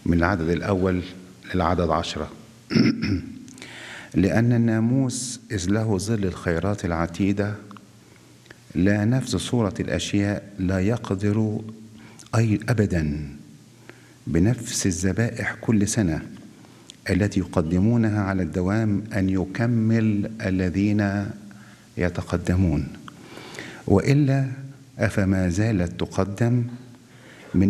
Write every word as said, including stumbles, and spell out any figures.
من العدد الأول للعدد عشرة. لأن الناموس إذ له ظل الخيرات العتيدة لا نفس صورة الأشياء لا يقدر أي أبدا بنفس الذبائح كل سنة التي يقدمونها على الدوام أن يكمل الذين يتقدمون، وإلا أفما زالت تقدم